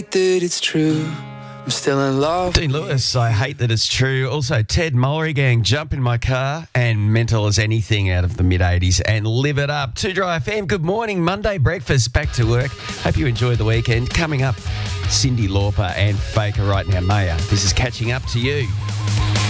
that it's true. I'm still in love. Dean Lewis, I hate that it's true. Also, Ted Mullery Gang, Jump in My Car, and Mental as Anything out of the mid-80s, and Live It Up. 2 Dry FM, good morning. Monday breakfast, back to work. Hope you enjoyed the weekend. Coming up, Cyndi Lauper and Faker right now. Maya, this is Catching Up to You.